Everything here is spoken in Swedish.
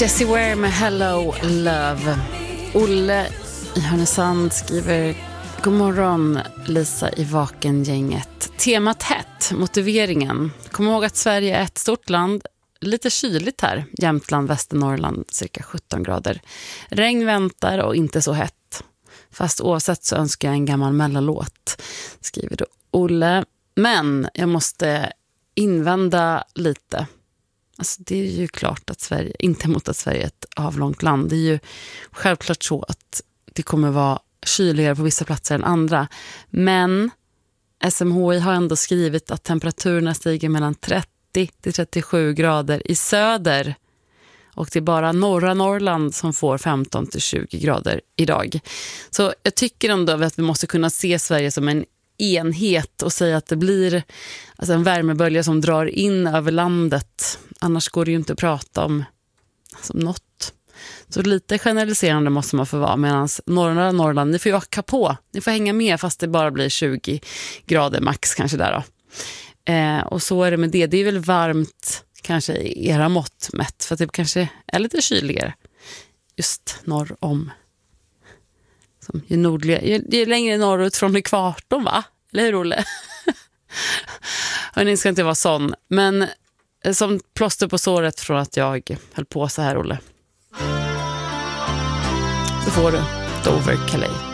Jessie Ware med Hello Love. Olle i Härnösand skriver: God morgon Lisa i Vakengänget. Temat hett, motiveringen. Kom ihåg att Sverige är ett stort land. Lite kyligt här. Jämtland, Västernorrland, cirka 17 grader. Regn väntar och inte så hett. Fast oavsett så önskar jag en gammal mellolåt, skriver då Olle. Men jag måste invända lite. Alltså det är ju klart att Sverige, inte mot att Sverige är ett avlångt land. Det är ju självklart så att det kommer vara kyligare på vissa platser än andra. Men SMHI har ändå skrivit att temperaturerna stiger mellan 30 till 37 grader i söder. Och det är bara norra Norrland som får 15 till 20 grader idag. Så jag tycker ändå att vi måste kunna se Sverige som en enhet och säga att det blir alltså en värmebölja som drar in över landet. Annars går det ju inte att prata om alltså, något. Så lite generaliserande måste man få vara, medan norra Norrland, ni får ju öka på. Ni får hänga med fast det bara blir 20 grader max kanske där då. Och så är det med det. Det är väl varmt kanske i era mått mätt, för att det kanske är lite kyligare just norr om. Som ju längre norrut från ekvatorn, va? Eller hur, Olle? Hörni, ska inte vara sån. Men som plåster på såret från att jag höll på så här, Olle. Så får du Dover Calais.